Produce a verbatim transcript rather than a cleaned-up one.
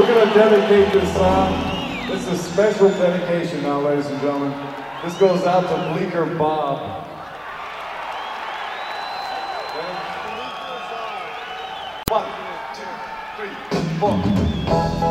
We're going to dedicate this song. It's a special dedication now, ladies and gentlemen. This goes out to Bleecker Bob. One, two, three, four.